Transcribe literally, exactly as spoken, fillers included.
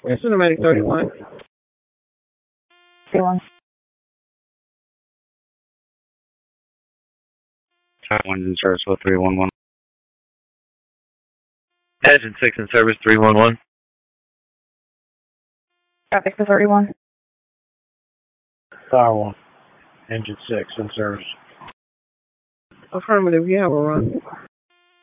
Yeah, Cinematic thirty-one. thirty-one. One's in service with three one one. Engine six in service three one one. Traffic for thirty-one. Tower one. Engine six in service. Affirmative, you have a run.